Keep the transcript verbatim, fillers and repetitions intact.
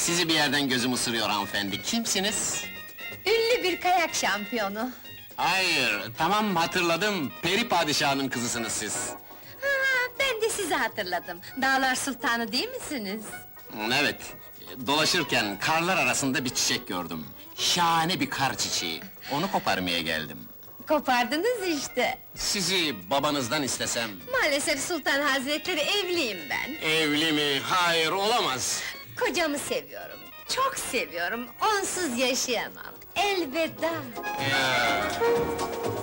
Sizi bir yerden gözüm ısırıyor hanımefendi. Kimsiniz? Ünlü bir kayak şampiyonu. Hayır, tamam hatırladım. Peri padişahının kızısınız siz. Ha, ben de sizi hatırladım. Dağlar Sultanı değil misiniz? Evet, dolaşırken karlar arasında bir çiçek gördüm. Şahane bir kar çiçeği. Onu koparmaya geldim. Kopardınız işte. Sizi babanızdan istesem... Maalesef Sultan Hazretleri, evliyim ben. Evli mi? Hayır, olamaz. Kocamı seviyorum, çok seviyorum. Onsuz yaşayamam. Elveda. Ya.